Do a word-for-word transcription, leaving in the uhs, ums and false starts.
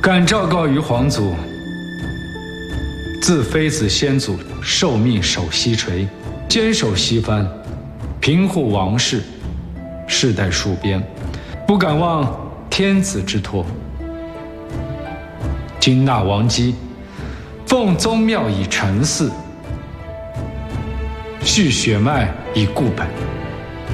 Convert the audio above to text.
敢昭告于皇祖，自妃子先祖受命守西陲，坚守西藩，平护王室，世代戍边，不敢忘天子之托。今纳王姬，奉宗庙以陈祀，续血脉以固本。